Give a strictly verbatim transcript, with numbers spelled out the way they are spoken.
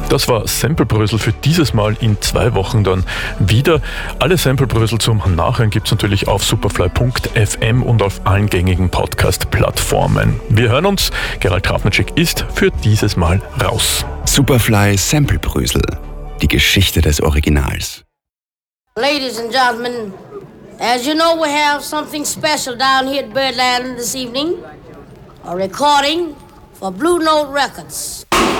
Das war Samplebrösel für dieses Mal, in zwei Wochen dann wieder. Alle Samplebrösel zum Nachhören gibt es natürlich auf superfly punkt f m und auf allen gängigen Podcast-Plattformen. Wir hören uns. Gerald Trafnicek ist für dieses Mal raus. Superfly Samplebrösel. Die Geschichte des Originals. Ladies and gentlemen, as you know, we have something special down here at Birdland this evening. A recording for Blue Note Records.